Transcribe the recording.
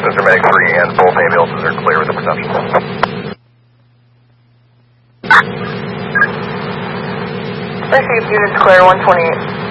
Mr. Medic 3 and both ambulances are clear with the perception. Let's see if units clear, 128.